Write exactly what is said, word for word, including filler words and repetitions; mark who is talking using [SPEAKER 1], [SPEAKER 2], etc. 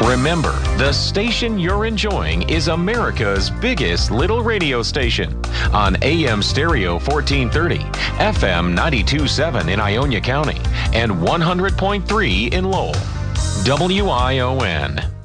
[SPEAKER 1] Remember, the station you're enjoying is America's biggest little radio station on A M Stereo fourteen thirty, F M ninety-two point seven in Ionia County, and one hundred point three in Lowell. W I O N.